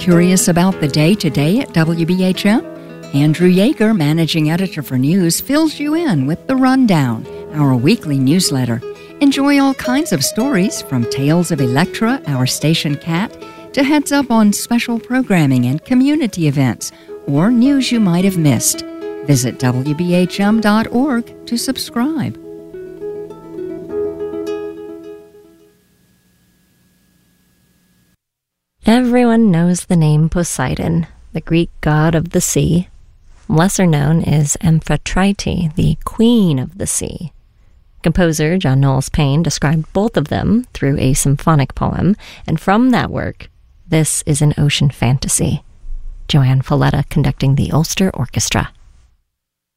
Curious about the day-to-day at WBHM? Andrew Yeager, managing editor for news, fills you in with The Rundown, our weekly newsletter. Enjoy all kinds of stories, from Tales of Electra, our station cat, to heads up on special programming and community events, or news you might have missed. Visit WBHM.org to subscribe. Everyone knows the name Poseidon, the Greek god of the sea. Lesser known is Amphitrite, the queen of the sea. Composer John Knowles Paine described both of them through a symphonic poem, and from that work, this is an ocean fantasy. Joanne Falletta conducting the Ulster Orchestra.